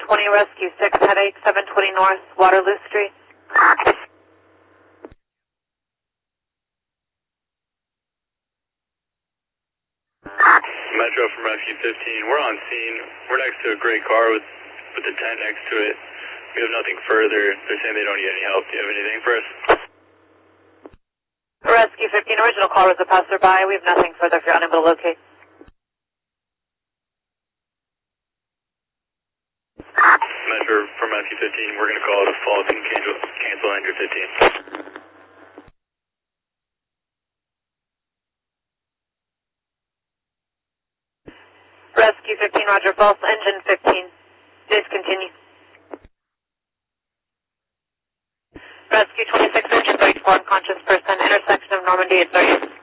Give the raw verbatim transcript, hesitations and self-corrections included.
twenty, Rescue six, headache, seven twenty North, Waterloo Street. Metro from Rescue fifteen, we're on scene. We're next to a gray car with, with a tent next to it. We have nothing further. They're saying they don't need any help. Do you have anything for us? Rescue fifteen, original call was a passerby. We have nothing further if you're unable to locate. Metro from Rescue fifteen, we're going to call it a fault and cancel, cancel Andrew fifteen. Rescue fifteen, roger, false, engine fifteen. Discontinue. Rescue twenty-six, engine thirty-four, unconscious person, intersection of Normandy at thirtieth.